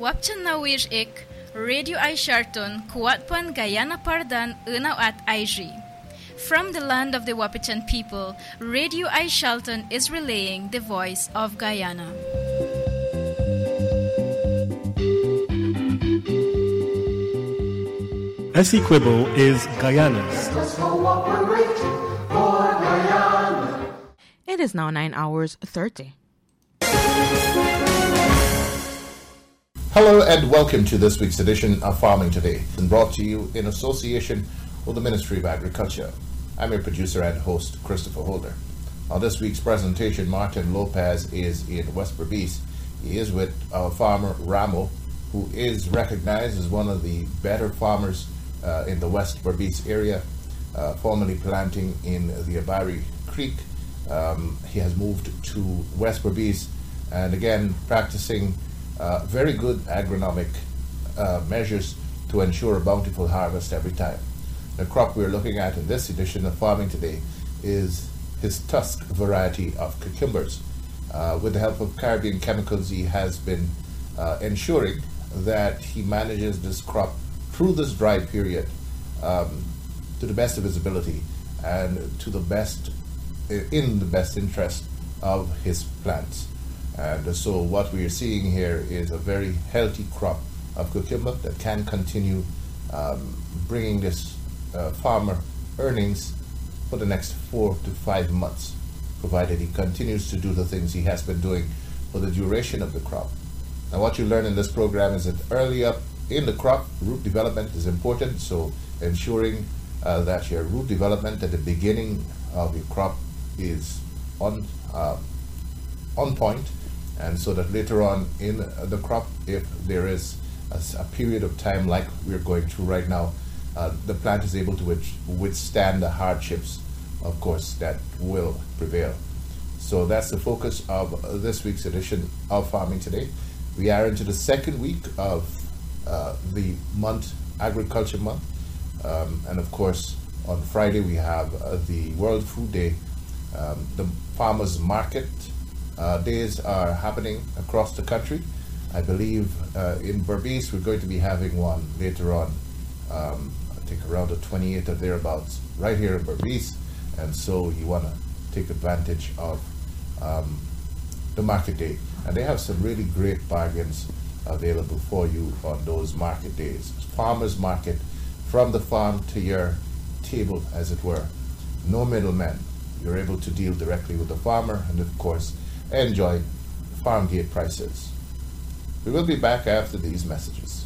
Wapchan nawir ik, Radio Ay Sharton, Kuatpan Guyana Pardan, Unaw at Aiji. From the land of the Wapichan people, Radio Ay Sharton is relaying the voice of Guyana. Essequibo is Guyana's. Let's cooperate for Guyana. It is now 9:30. Hello and welcome to this week's edition of Farming Today, and brought to you in association with the Ministry of Agriculture. I'm your producer and host, Christopher Holder. On this week's presentation, Martin Lopez is in West Berbice. He is with our farmer Ramo, who is recognized as one of the better farmers in the West Berbice area, formerly planting in the Abari Creek. He has moved to West Berbice and again practicing very good agronomic measures to ensure a bountiful harvest every time. The crop we're looking at in this edition of Farming Today is his Tusk variety of cucumbers. With the help of Caribbean Chemicals, he has been ensuring that he manages this crop through this dry period to the best of his ability and to the best, in the best interest of his plants. And so what we are seeing here is a very healthy crop of cucumber that can continue bringing this farmer earnings for the next 4 to 5 months, provided he continues to do the things he has been doing for the duration of the crop. Now what you learn in this program is that early up in the crop, root development is important, so ensuring that your root development at the beginning of your crop is on point, and so that later on in the crop, if there is a period of time like we're going through right now, the plant is able to withstand the hardships, of course, that will prevail. So that's the focus of this week's edition of Farming Today. We are into the second week of the month, Agriculture Month, and of course on Friday we have the World Food Day. The farmers market days are happening across the country. I believe in Berbice we're going to be having one later on, I think around the 28th or thereabouts, right here in Berbice, and so you want to take advantage of the market day, and they have some really great bargains available for you on those market days. Farmers market, from the farm to your table, as it were. No middlemen. You're able to deal directly with the farmer and, of course, enjoy farm gate prices. We will be back after these messages.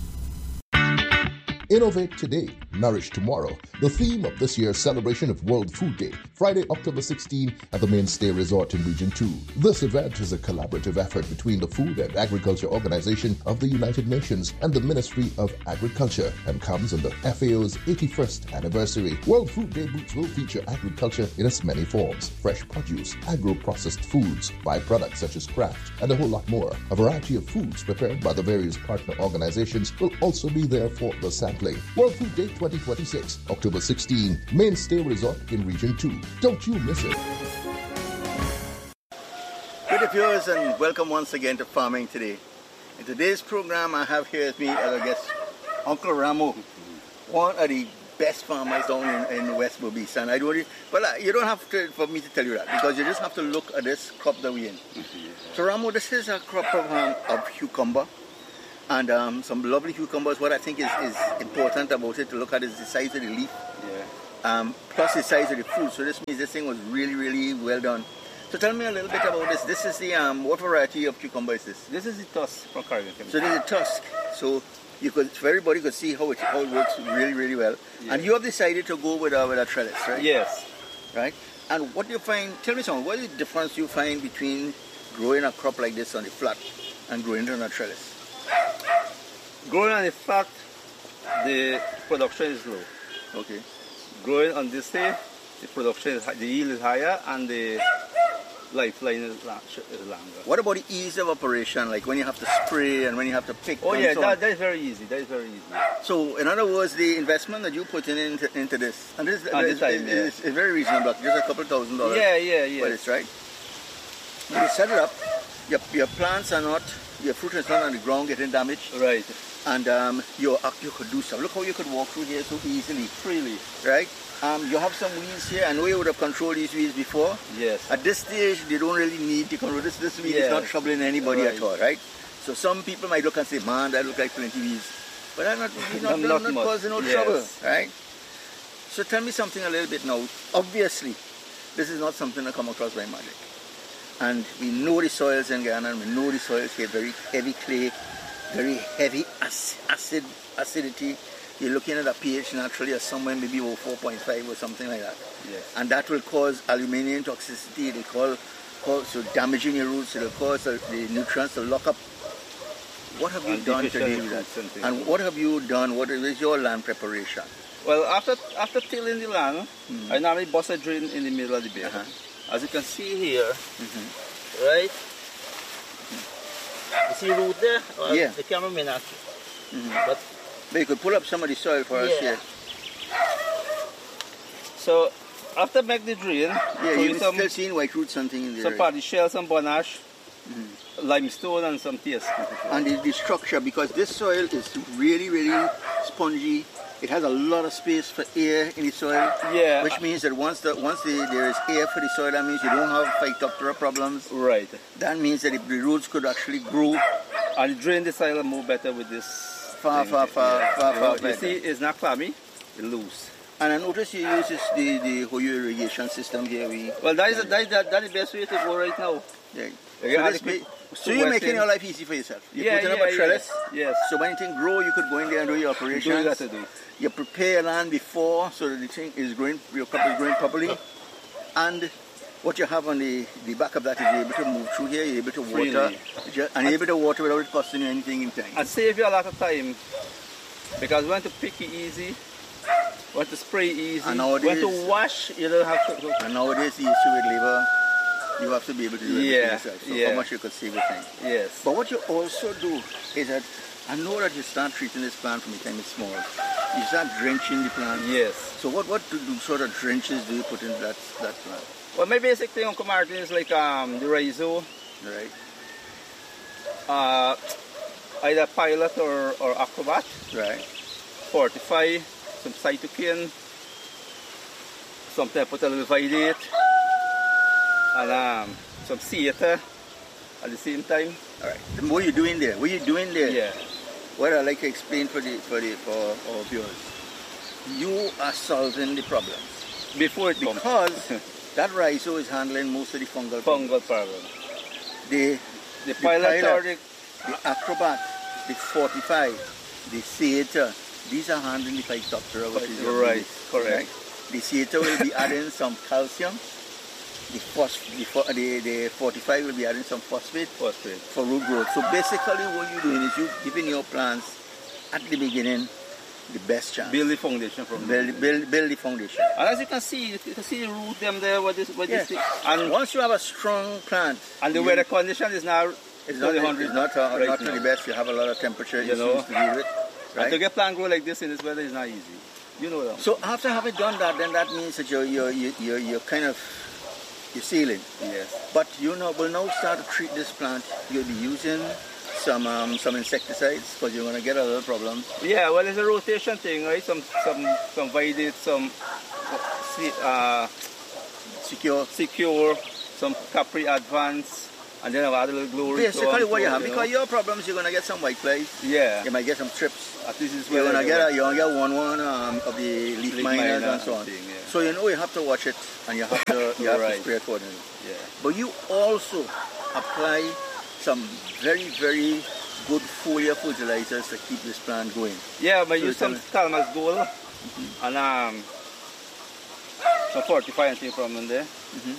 Innovate today, nourish tomorrow. The theme of this year's celebration of World Food Day, Friday, October 16 at the Mainstay Resort in Region 2. This event is a collaborative effort between the Food and Agriculture Organization of the United Nations and the Ministry of Agriculture and comes on the FAO's 81st anniversary. World Food Day booths will feature agriculture in its many forms: fresh produce, agro-processed foods, byproducts such as craft, and a whole lot more. A variety of foods prepared by the various partner organizations will also be there for the sampling. World Food Day 2026, October 16, Mainstay Resort in Region 2. Don't you miss it. Good viewers, and welcome once again to Farming Today. In today's program, I have here with me as a guest Uncle Ramo, one of the best farmers down in West Berbice. And I don't really, well, you don't have to for me to tell you that, because you just have to look at this crop that we're in. So Ramo, this is a crop of cucumber. And some lovely cucumbers. What I think is important about it to look at is the size of the leaf, plus the size of the fruit. So this means this thing was really, really well done. So tell me a little bit about this. This is the, what variety of cucumber is this? This is the Tusk from Caribbean Chemicals. So this is the Tusk. So you could, so everybody could see how it works really, really well. Yeah. And you have decided to go with a trellis, right? Yes. Right? And what do you find, tell me something, what is the difference you find between growing a crop like this on the flat and growing it on a trellis? Growing on the flat, the production is low. Okay. Growing on this day, the production is the yield is higher and the lifeline is longer. What about the ease of operation, like when you have to spray and when you have to pick? Oh yeah, that is very easy. That is very easy. So in other words, the investment that you put into this, and this is very reasonable, just a couple $1,000. Yeah. For this, right? When you set it up, your plants are not your fruit is not on the ground getting damaged. Right. And you could do stuff. Look how you could walk through here so easily. Freely. Right? You have some weeds here. I know you would have controlled these weeds before. Yes. At this stage, they don't really need to control this. This weed is not troubling anybody at all, right? So some people might look and say, man, that looks like plenty weeds. But I'm not causing no trouble, right? So tell me something a little bit now. Obviously, this is not something that come across by magic. And we know the soils in Guyana, and we know the soils here, very heavy clay, very heavy acidity. You're looking at a pH naturally of somewhere maybe over 4.5 or something like that. Yes. And that will cause aluminium toxicity. They cause so damaging your roots. It'll cause the nutrients to lock up. What have you done to deal with that? And what have you done? What is your land preparation? Well, after tilling the land, I normally bust a drain in the middle of the bed. As you can see here, right? You see root there? Well, yeah. The camera may not. But you could pull up some of the soil for us here. So after make the drain, you're still seeing white root something in there. Some party shell, some bonache, limestone, and some tears. And the structure, because this soil is really, really spongy. It has a lot of space for air in the soil. Yeah. Which means that once there is air for the soil, that means you don't have phytophthora problems. Right. That means that the roots could actually grow. And drain the soil more better with this. Far better. You see, it's not clammy, it's loose. And I notice you use the Hoyo irrigation system here. Well, that is the best way to go right now. Yeah. So you're making your life easy for yourself. You're putting up a trellis. Yes. So when anything grow, you could go in there and do your operations. You prepare your land before so that the thing is growing, your crop is growing properly. And what you have on the back of that is you're able to move through here, you're able to water, and you're able to water without it costing you anything in time. And save you a lot of time, because we want to pick it easy, we want to spray easy, and nowadays, we want to wash, you don't have to. And nowadays the issue with labor, you have to be able to do everything yourself. So how much you could save with time. Yes. But what you also do is that, I know that you start treating this plant from the time it's small. You start drenching the plant. Yes. So what sort of drenches do you put into that plant? Well, my basic thing, Uncle Martin, is like the rhizo. Right. Either Pilot or Acrobat. Right. Fortify, some cytokine, sometimes put a little Vidate, and some Theater at the same time. All right. What are you doing there? Yeah. What I'd like to explain for our viewers, you are solving the problems before it comes. Because that rhizo is handling most of the fungal problem. The Pilot or the Acrobat, the Fortify, the Theater, these are handling the phytophthora, which is right. Correct. Right? The Theater will be adding some calcium. The Fortify will be adding some phosphate for root growth. So basically what you're doing is you're giving your plants at the beginning the best chance. Build the foundation from build the foundation. And as you can see the root them there. And once you have a strong plant, and the weather condition is now not the best. You have a lot of temperature issues to deal with. Right? And to get plant grow like this in this weather is not easy. You know that. So after having done that, then that means that you're kind of sealing. Yes. But will now start to treat this plant. You'll be using some insecticides because you're going to get a little problem. Yeah, well, it's a rotation thing, right? Some Vidate, some Secure, some Capri Advance, and then I've added a little Glory. Basically what you have, because your problems, you're going to get some white flies. Yeah. You might get some trips. At least you're going to get one of the leaf miners and so on. Thing, yeah. So you have to watch it and you have to spray accordingly. Yeah. But you also apply some very, very good foliar fertilizers to keep this plant going. Yeah, but use some Calmas Gold and some Fortify and thing from in there.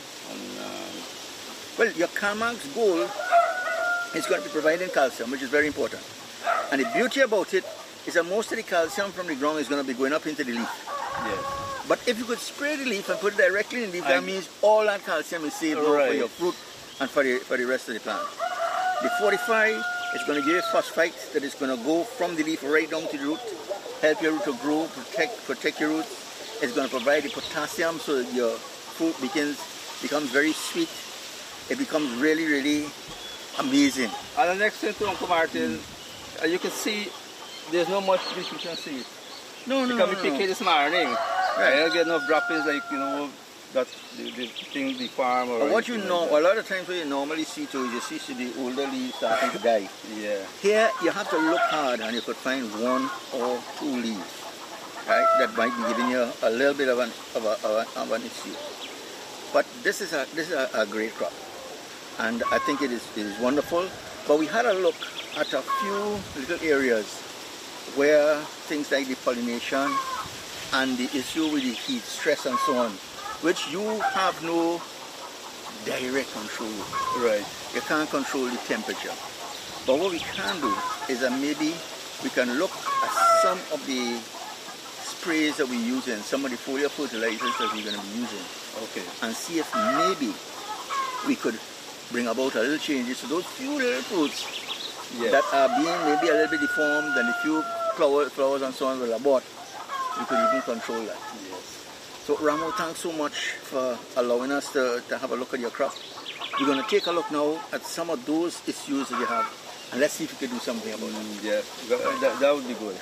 Well, your Calmax Gold is going to be providing calcium, which is very important. And the beauty about it is that most of the calcium from the ground is going to be going up into the leaf. Yes. But if you could spray the leaf and put it directly in the leaf, that means all that calcium is saved for your fruit and for the rest of the plant. The Fortify is going to give you phosphite that is going to go from the leaf right down to the root, help your root to grow, protect your roots. It's going to provide the potassium so that your fruit becomes very sweet. It becomes really, really Amazing. And the next thing to Uncle Martin, you can see there's no much fish you can see. No, Because we pick it this morning. Right. I don't get enough droppings like, that the thing, the farm or But what you anything know, like a lot of times what you normally see too is you see the older leaves starting to die. that. Yeah. Here, you have to look hard and you could find 1 or 2 leaves, right? That might be giving you a little bit of an issue. But this is a great crop, and I think it is wonderful. But we had a look at a few little areas where things like the pollination and the issue with the heat stress and so on, which you have no direct control over. Right. You can't control the temperature. But what we can do is that maybe we can look at some of the sprays that we're using, some of the foliar fertilizers that we're going to be using, Okay. and see if maybe we could bring about a little changes to those few little fruits that are being maybe a little bit deformed, and the few flowers and so on will abort. We could even control that. Yes. So Ramo, thanks so much for allowing us to have a look at your crop. We're going to take a look now at some of those issues that you have, and let's see if we can do something about them. Yeah, that would be good.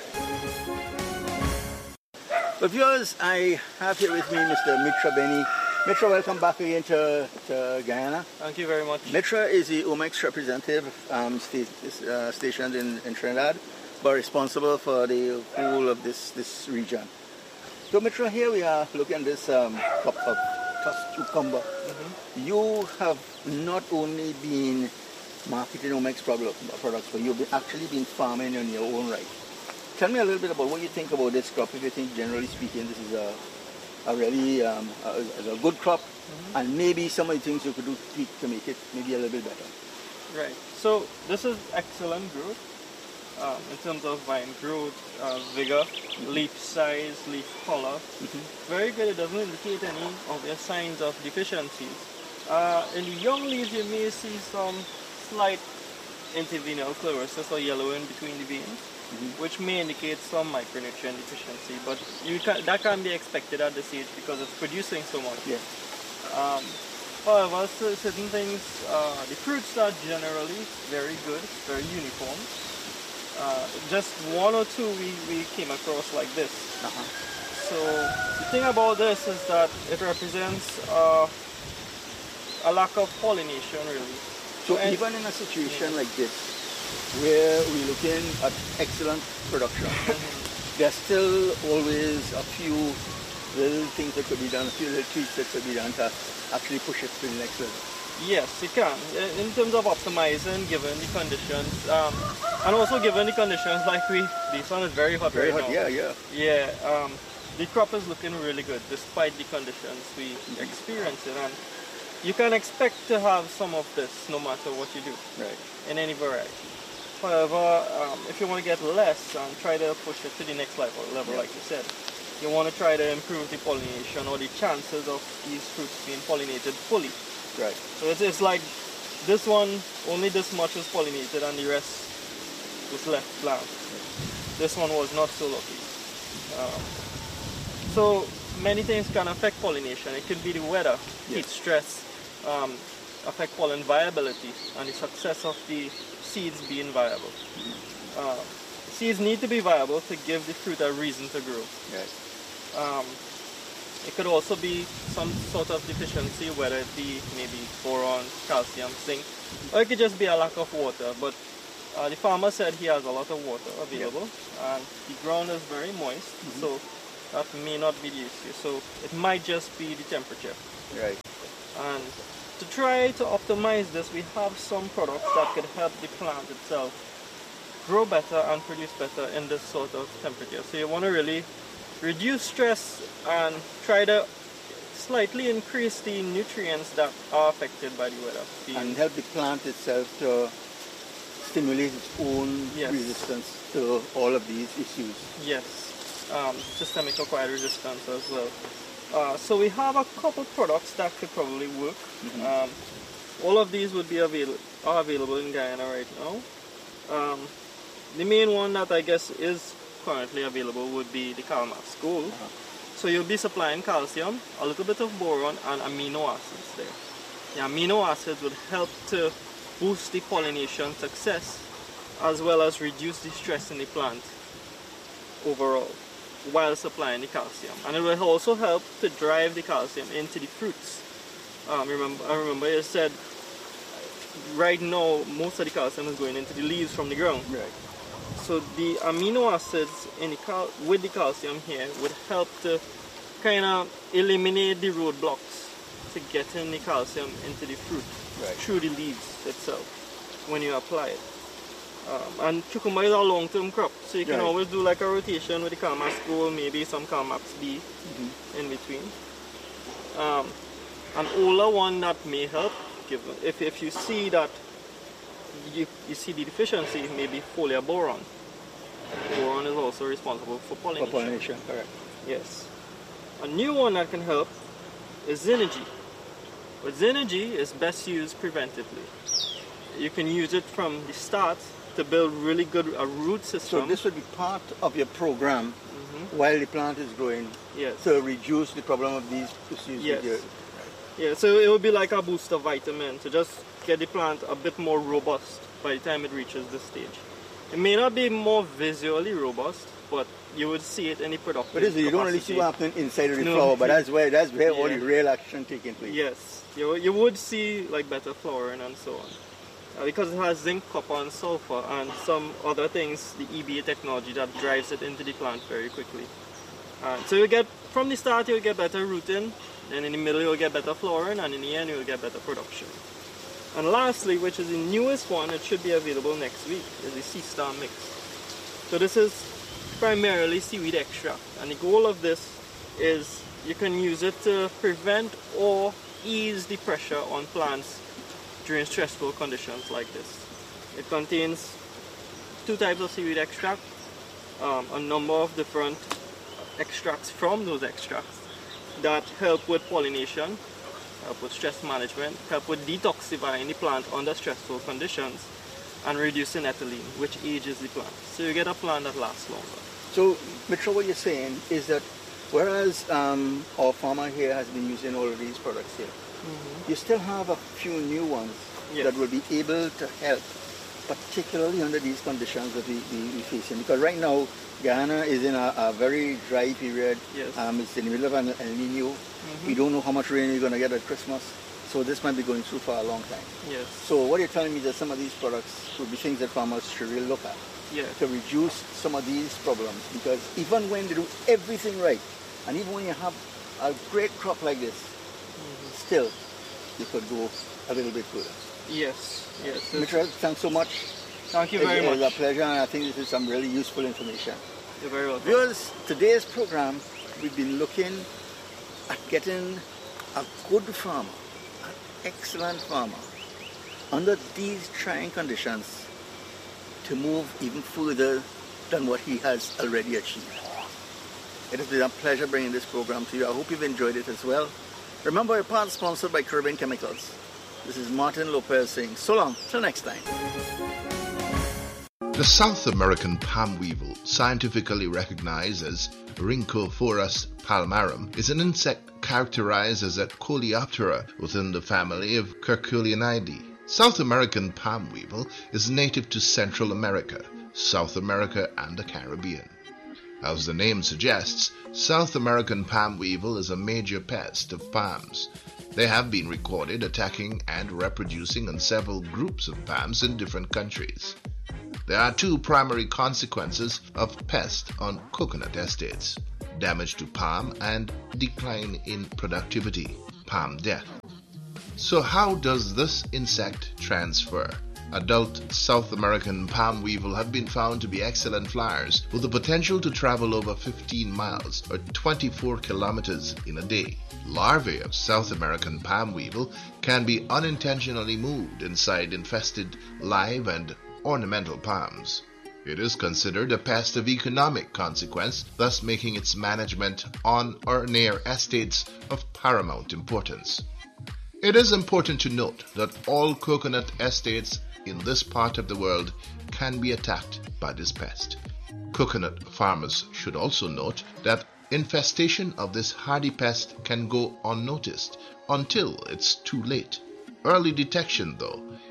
But viewers, I have here with me Mr. Mitra Benny. Mitra, welcome back again to Guyana. Thank you very much. Mitra is the Omex representative stationed in Trinidad, but responsible for the whole of this region. So Mitra, here we are looking at this crop of tusk cucumber. You have not only been marketing Omex products, but you've actually been farming on your own right. Tell me a little bit about what you think about this crop. If you think, generally speaking, this is a really a good crop, and maybe some of the things you could do to make it maybe a little bit better. Right. So this is excellent growth in terms of vine growth, vigor, leaf size, leaf color. Very good. It doesn't indicate any obvious signs of deficiencies. In the young leaves, you may see some slight interveinal fluorescence or yellowing between the veins, which may indicate some micronutrient deficiency, but that can be expected at this age because it's producing so much. Yeah. However, certain things, the fruits are generally very good, very uniform. Just 1 or 2 we came across like this. So the thing about this is that it represents a lack of pollination, really. So even in a situation like this, where we're looking at excellent production, there's still always a few little things that could be done, a few little tweaks that could be done to actually push it to the next level. Yes, you can. In terms of optimizing, given the conditions, and also given the conditions like the sun is very hot right now. Yeah. The crop is looking really good despite the conditions we experience it, and you can expect to have some of this no matter what you do, right, in any variety. However, if you want to get less and try to push it to the next level, like you said, you want to try to improve the pollination or the chances of these fruits being pollinated fully. Right. So it's like this one, only this much was pollinated and the rest was left blank. This one was not so lucky. So many things can affect pollination. It could be the weather, heat stress, affect pollen viability and the success of the seeds being viable. Seeds need to be viable to give the fruit a reason to grow. Right. It could also be some sort of deficiency, whether it be maybe boron, calcium, zinc, or it could just be a lack of water. But the farmer said he has a lot of water available, and the ground is very moist, so that may not be the issue. So it might just be the temperature. Right. And to try to optimize this, we have some products that could help the plant itself grow better and produce better in this sort of temperature. So you want to really reduce stress and try to slightly increase the nutrients that are affected by the weather. And help the plant itself to stimulate its own resistance to all of these issues. Yes, systemic acquired resistance as well. So we have a couple products that could probably work. All of these would be available in Guyana right now. The main one that I guess is currently available would be the Calmax Gold. So you'll be supplying calcium, a little bit of boron, and amino acids there. The amino acids would help to boost the pollination success as well as reduce the stress in the plant overall while supplying the calcium. And it will also help to drive the calcium into the fruits. I remember you said right now most of the calcium is going into the leaves from the ground. Right. So the amino acids in with the calcium here would help to kind of eliminate the roadblocks to getting the calcium into the fruit through the leaves itself when you apply it. And cucumber is a long-term crop, so you can always do like a rotation with the Calmax Gold, maybe some Calmax B in between. An older one that may help, if you see that you see the deficiency, maybe foliar boron. Boron is also responsible for pollination. For pollination, correct. Yes. A new one that can help is Xynergy. But Xynergy is best used preventively. You can use it from the start to build really good a root system. So this would be part of your program while the plant is growing. Yes. To reduce the problem of these issues. Yes. Yeah, so it would be like a booster vitamin to just get the plant a bit more robust by the time it reaches this stage. It may not be more visually robust, but you would see it in the productive But you don't really see what happening inside of the flower, but that's where all the real action taking place. Yes, you would see like better flowering and so on. Because it has zinc, copper and sulfur and some other things, the EBA technology that drives it into the plant very quickly. So you get, from the start you'll get better rooting, and in the middle you'll get better flowering, and in the end you'll get better production. And lastly, which is the newest one, it should be available next week, is the Sea Star Mix. So this is primarily seaweed extract, and the goal of this is you can use it to prevent or ease the pressure on plants during stressful conditions like this. It contains 2 types of seaweed extract, a number of different extracts from those extracts that help with pollination, help with stress management, help with detoxifying the plant under stressful conditions, and reducing ethylene, which ages the plant. So you get a plant that lasts longer. So, Mitra, what you're saying is that whereas our farmer here has been using all of these products here, you still have a few new ones that will be able to help, particularly under these conditions that we're facing. Because right now, Guyana is in a very dry period. Yes. It's in the middle of an El Nino. We don't know how much rain you're going to get at Christmas. So this might be going through for a long time. Yes. So what you're telling me is that some of these products would be things that farmers should really look at to reduce some of these problems. Because even when they do everything right, and even when you have a great crop like this, still you could go a little bit further. Yes, yes. Mitra, thanks so much. Thank you very much. It was a pleasure, and I think this is some really useful information. You're very welcome. Viewers, today's program, we've been looking at getting a good farmer, an excellent farmer, under these trying conditions to move even further than what he has already achieved. It has been a pleasure bringing this program to you. I hope you've enjoyed it as well. Remember, we're part sponsored by Caribbean Chemicals. This is Martin Lopez saying so long, till next time. The South American palm weevil, scientifically recognized as Rhynchophorus palmarum, is an insect characterized as a Coleoptera within the family of Curculionidae. South American palm weevil is native to Central America, South America, and the Caribbean. As the name suggests, South American palm weevil is a major pest of palms. They have been recorded attacking and reproducing on several groups of palms in different countries. There are 2 primary consequences of pest on coconut estates: damage to palm and decline in productivity, palm death. So how does this insect transfer? Adult South American palm weevil have been found to be excellent flyers with the potential to travel over 15 miles or 24 kilometers in a day. Larvae of South American palm weevil can be unintentionally moved inside infested live and ornamental palms. It is considered a pest of economic consequence, thus making its management on or near estates of paramount importance. It is important to note that all coconut estates in this part of the world can be attacked by this pest. Coconut farmers should also note that infestation of this hardy pest can go unnoticed until it's too late. Early detection, though,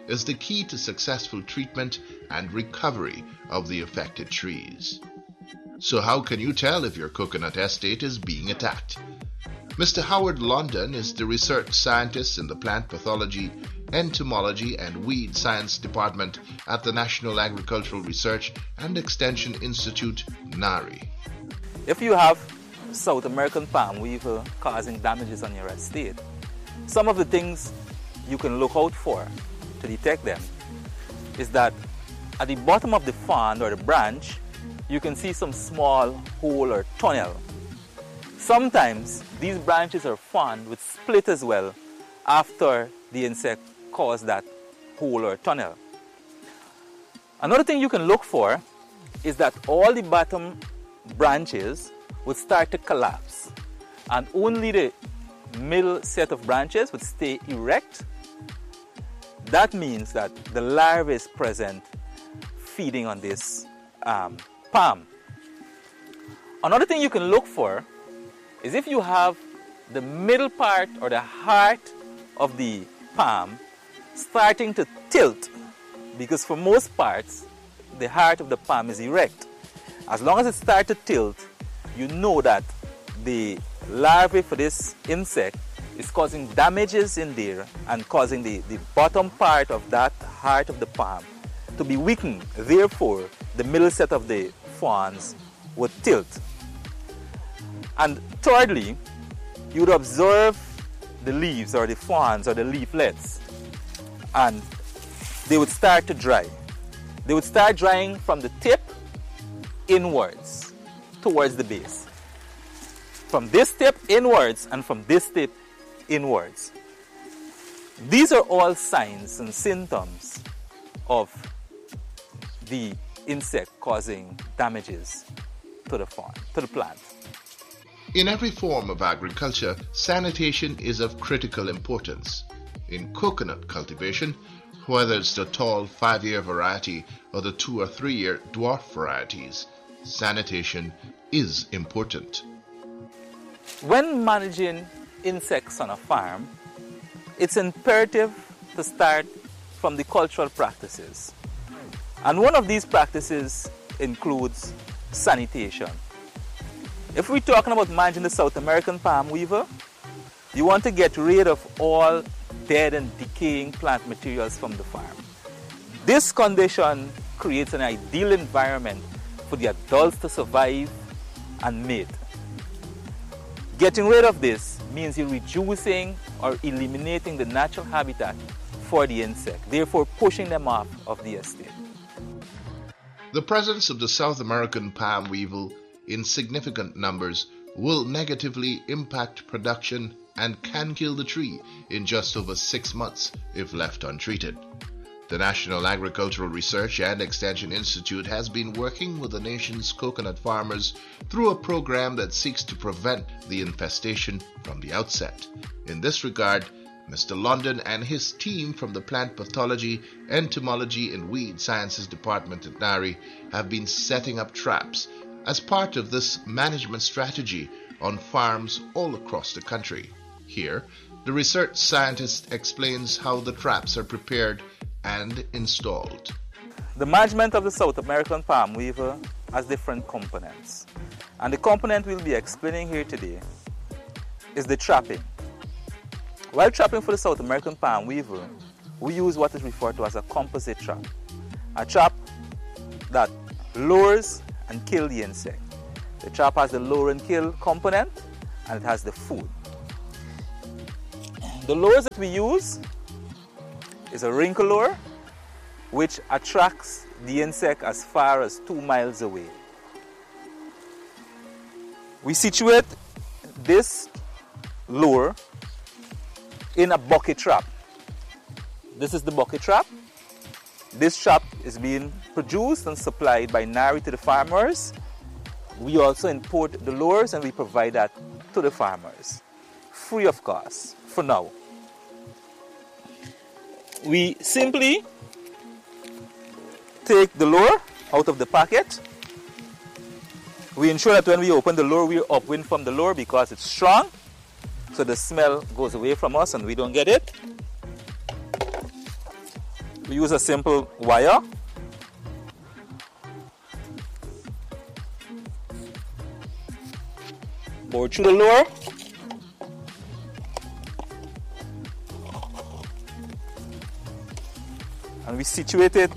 is the key to successful treatment and recovery of the affected trees. So how can you tell if your coconut estate is being attacked? Mr. Howard London is the research scientist in the Plant Pathology, Entomology and Weed Science Department at the National Agricultural Research and Extension Institute, NARI. If you have South American palm weevil causing damages on your estate, some of the things you can look out for to detect them is that at the bottom of the frond or the branch, you can see some small hole or tunnel. Sometimes these branches or frond would split as well after the insect caused that hole or tunnel. Another thing you can look for is that all the bottom branches would start to collapse and only the middle set of branches would stay erect. That means that the larvae is present feeding on this palm. Another thing you can look for is if you have the middle part or the heart of the palm starting to tilt, because for most parts the heart of the palm is erect. As long as it starts to tilt, you know that the larvae for this insect is causing damages in there and causing the bottom part of that heart of the palm to be weakened. Therefore, the middle set of the fronds would tilt. And thirdly, you would observe the leaves or the fronds or the leaflets, and they would start to dry. They would start drying from the tip inwards towards the base. From this tip inwards and from this tip inwards. These are all signs and symptoms of the insect causing damages to the farm, to the plant. In every form of agriculture, sanitation is of critical importance. In coconut cultivation, whether it's the tall 5-year variety or the 2 or 3 year dwarf varieties, sanitation is important. When managing insects on a farm, it's imperative to start from the cultural practices. And one of these practices includes sanitation. If we're talking about managing the South American palm weevil, you want to get rid of all dead and decaying plant materials from the farm. This condition creates an ideal environment for the adults to survive and mate. Getting rid of this means you're reducing or eliminating the natural habitat for the insect, therefore pushing them off of the estate. The presence of the South American palm weevil in significant numbers will negatively impact production and can kill the tree in just over 6 months if left untreated. The National Agricultural Research and Extension Institute has been working with the nation's coconut farmers through a program that seeks to prevent the infestation from the outset. In this regard, Mr. London and his team from the Plant Pathology, Entomology and Weed Sciences Department at NARI have been setting up traps as part of this management strategy on farms all across the country. Here, the research scientist explains how the traps are prepared and installed. The management of the South American palm weevil has different components. And the component we'll be explaining here today is the trapping. While trapping for the South American palm weevil, we use what is referred to as a composite trap. A trap that lures and kills the insect. The trap has the lure and kill component, and it has the food. The lures that we use is a wrinkle lure, which attracts the insect as far as 2 miles away. We situate this lure in a bucket trap. This is the bucket trap. This trap is being produced and supplied by NARI to the farmers. We also import the lures and we provide that to the farmers, free of cost for now. We simply take the lure out of the packet. We ensure that when we open the lure, we're upwind from the lure because it's strong, so the smell goes away from us and we don't get it. We use a simple wire. Bore through the lure. And we situate it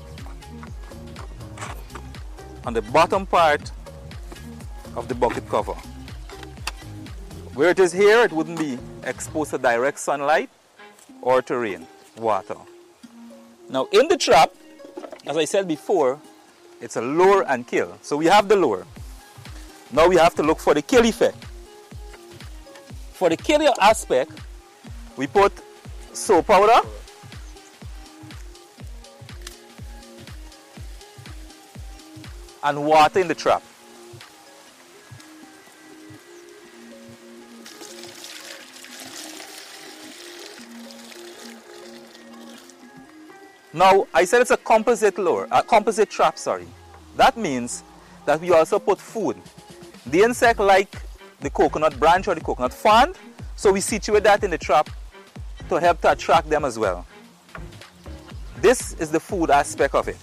on the bottom part of the bucket cover. Where it is here, it wouldn't be exposed to direct sunlight or to rain, water. Now in the trap, as I said before, it's a lure and kill. So we have the lure. Now we have to look for the kill effect. For the kill aspect, we put soap powder, and water in the trap. Now, I said it's a composite lure, a composite trap, sorry. That means that we also put food. The insect like the coconut branch or the coconut frond, so we situate that in the trap to help to attract them as well. This is the food aspect of it.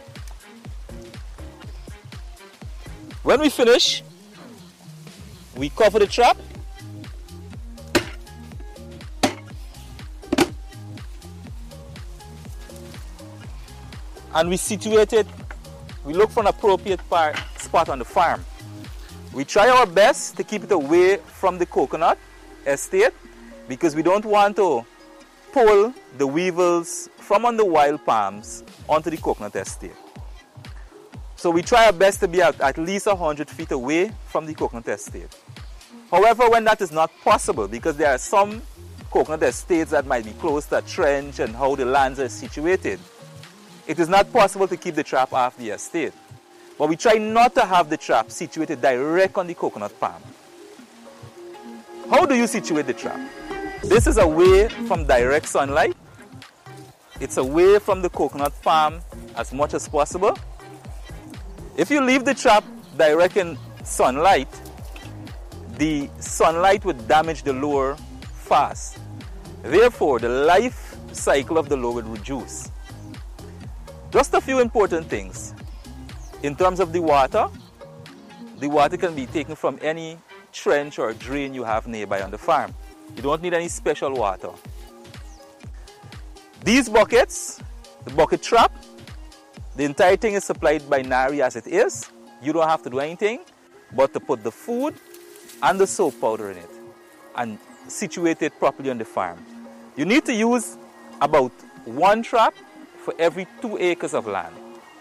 When we finish, we cover the trap. And we situate it, we look for an appropriate spot on the farm. We try our best to keep it away from the coconut estate because we don't want to pull the weevils from on the wild palms onto the coconut estate. So we try our best to be at least 100 feet away from the coconut estate. However, when that is not possible, because there are some coconut estates that might be close to a trench and how the lands are situated, it is not possible to keep the trap off the estate. But we try not to have the trap situated direct on the coconut palm. How do you situate the trap? This is away from direct sunlight. It's away from the coconut palm as much as possible. If you leave the trap direct in sunlight, the sunlight would damage the lure fast. Therefore, the life cycle of the lure would reduce. Just a few important things. In terms of the water can be taken from any trench or drain you have nearby on the farm. You don't need any special water. These buckets, the bucket trap, the entire thing is supplied by NARI as it is. You don't have to do anything but to put the food and the soap powder in it and situate it properly on the farm. You need to use about one trap for every 2 acres of land.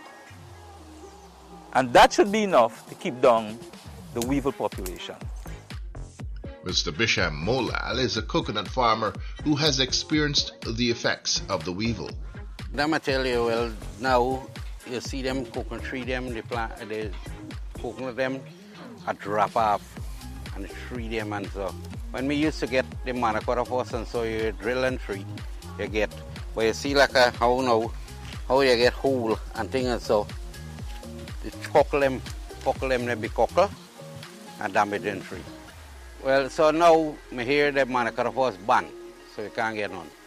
And that should be enough to keep down the weevil population. Mr. Bisham Molal is a coconut farmer who has experienced the effects of the weevil. Them I tell you, well, now you see them coconut tree, them, the coconut them, I drop off and tree them and so. When we used to get the monocotyphus and so you drill and tree, you get, but you see like how you get hole and things and so. The cockle them they be cockle and damage the tree. Well, so now me hear the monocotyphus banned, so you can't get none.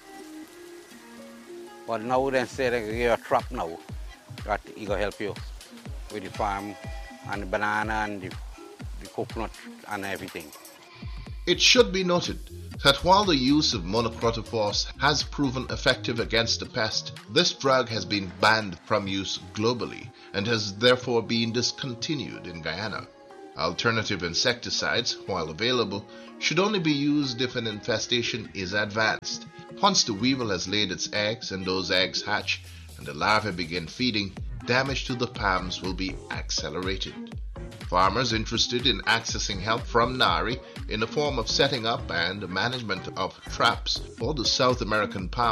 But now they say they give you a trap now that it will help you with the farm and the banana and the coconut and everything. It should be noted that while the use of monocotyphus has proven effective against the pest, this drug has been banned from use globally and has therefore been discontinued in Guyana. Alternative insecticides, while available, should only be used if an infestation is advanced. Once the weevil has laid its eggs and those eggs hatch and the larvae begin feeding, damage to the palms will be accelerated. Farmers interested in accessing help from NARI in the form of setting up and management of traps for the South American palm